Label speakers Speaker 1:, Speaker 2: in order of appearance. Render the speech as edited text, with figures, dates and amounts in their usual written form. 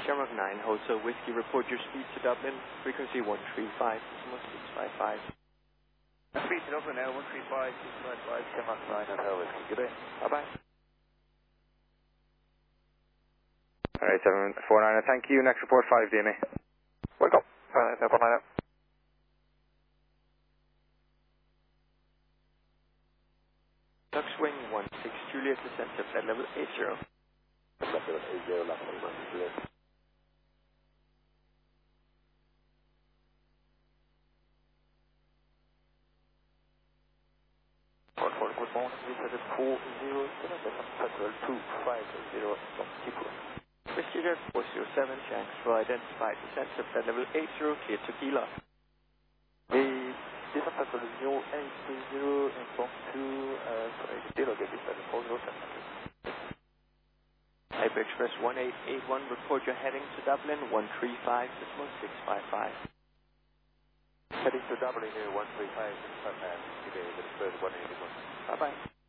Speaker 1: Shamrock 9, Hotel Whiskey, report your speed to Dublin, frequency 135.655.
Speaker 2: Speed to Dublin now, 135.655, Shamrock 9, Hotel Whiskey. Good day.
Speaker 1: Bye-bye.
Speaker 3: Alright, 749, thank you. Next report 5 DNA.
Speaker 2: Welcome. 749.
Speaker 1: Duckswing 16 Juliet, descent to flight level 80.
Speaker 2: Flight level 80, last 1 Juliet. Good morning, this is 407, Petrol 250 from Tipur.
Speaker 1: Whiskey Jet 407, Shanks for identified descent to flight level 80, clear to Gila.
Speaker 2: This is Petrol 080, inform to, zero, get this at 407.
Speaker 1: Type Express 1881, report your heading to Dublin, 135.655.
Speaker 2: Heading to Dublin, 135.655, today, the Express 181.
Speaker 1: Bye-bye.